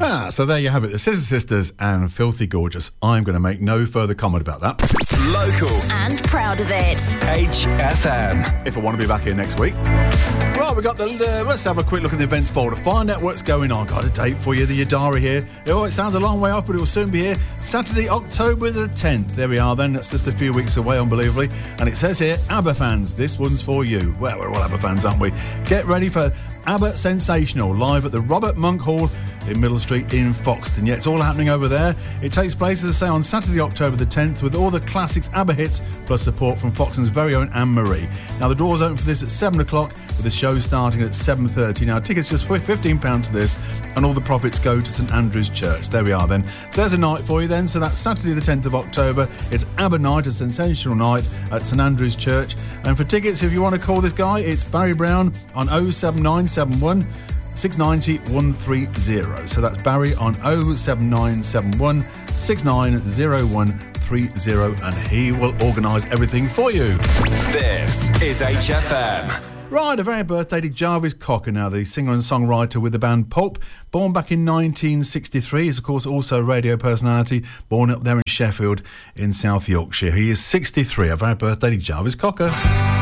So there you have it. The Scissor Sisters and Filthy Gorgeous. I'm going to make no further comment about that. Local. And proud of it. HFM. If I want to be back here next week. Right, we got the... let's have a quick look at the events folder. Find out what's going on. Got a date for you, the Yadara here. Oh, it sounds a long way off, but it will soon be here. Saturday, October the 10th. There we are then. That's just a few weeks away, unbelievably. And it says here, ABBA fans, this one's for you. Well, we're all ABBA fans, aren't we? Get ready for ABBA Sensational, live at the Robert Monk Hall in Middle Street in Foxton. Yeah, it's all happening over there. It takes place, as I say, on Saturday, October the 10th, with all the classics ABBA hits, plus support from Foxton's very own Anne-Marie. Now, the doors open for this at 7 o'clock, with the show starting at 7:30. Now, tickets just £15 to this, and all the profits go to St Andrew's Church. There we are then. There's a night for you then. So that's Saturday the 10th of October. It's ABBA night, a sensational night at St Andrew's Church. And for tickets, if you want to call this guy, it's Barry Brown on 07971 690 130. So that's Barry on 07971 690 130, and he will organise everything for you. This is HFM. Right, a very birthday to Jarvis Cocker now, the singer and songwriter with the band Pulp. Born back in 1963, he's of course also a radio personality, born up there in Sheffield in South Yorkshire. He is 63, a very birthday to Jarvis Cocker.